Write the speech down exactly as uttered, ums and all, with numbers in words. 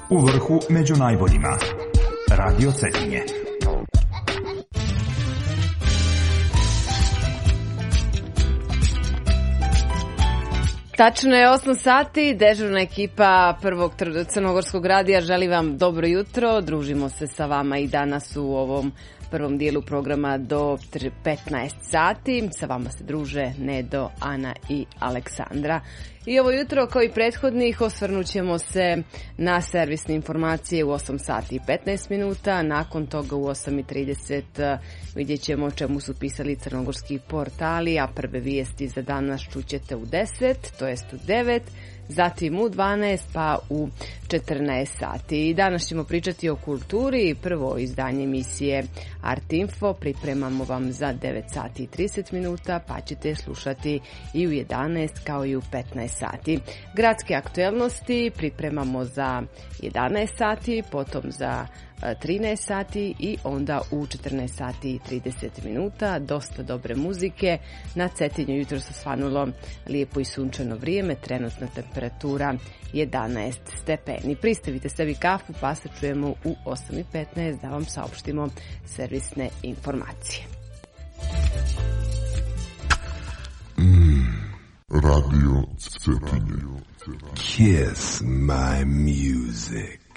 U vrhu među najboljima. Radio Cetinje. Tačno je osam sati, dežurna ekipa prvog crnogorskog radija želi vam dobro jutro. Družimo se sa vama i danas u ovom prvom dijelu programa do petnaest sati. Sa vama se druže Nedo, Ana i Aleksandra. I ovo jutro, kao i prethodnih, osvrnut ćemo se na servisne informacije u osam sati i petnaest minuta. Nakon toga u osam i trideset vidjet ćemo o čemu su pisali crnogorski portali, a prve vijesti za danas čućete u deset, to jest u devet, zatim u dvanaest pa u četrnaest sati. I danas ćemo pričati o kulturi. Prvo izdanje emisije Art Info pripremamo vam za devet sati i trideset minuta, pa ćete slušati i u jedanaest kao i u petnaest sati. Gradske aktuelnosti pripremamo za jedanaest sati, potom za trinaest sati i onda u četrnaest sati i trideset minuta. Dosta dobre muzike. Na Cetinju jutro se svanulo lijepo i sunčano vrijeme, trenutna temperatura jedanaest stepeni. Pristavite sebi kafu pa se čujemo u osam i petnaest da vam saopštimo servisne informacije. Mm, radio Cetinje. Kiss my music.